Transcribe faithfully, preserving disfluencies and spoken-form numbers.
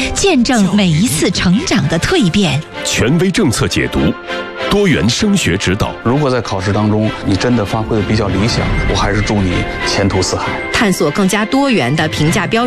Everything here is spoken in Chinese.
见证每一次成长的蜕变。 权威政策解读，多元升学指导。 如果在考试当中你真的发挥的比较理想，我还是祝你前途似海。 探索更加多元的评价标准。